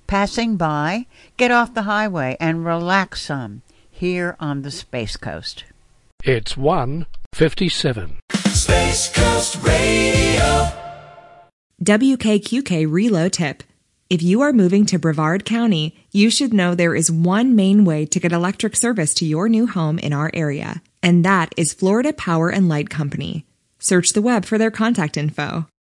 passing by, get off the highway and relax some here on the Space Coast. It's 1:57. Space Coast Radio. WKQK Reload Tip. If you are moving to Brevard County, you should know there is one main way to get electric service to your new home in our area, and that is Florida Power and Light Company. Search the web for their contact info.